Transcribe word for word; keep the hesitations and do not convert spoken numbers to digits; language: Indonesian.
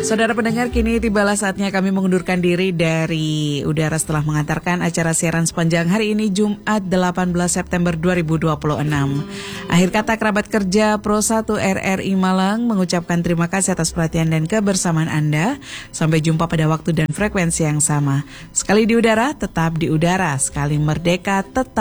Saudara pendengar, kini tibalah saatnya kami mengundurkan diri dari udara setelah mengantarkan acara siaran sepanjang hari ini Jumat delapan belas September dua ribu dua puluh enam. Akhir kata, kerabat kerja Pro satu R R I Malang mengucapkan terima kasih atas perhatian dan kebersamaan Anda. Sampai jumpa pada waktu dan frekuensi yang sama. Sekali di udara, tetap di udara. Sekali merdeka, tetap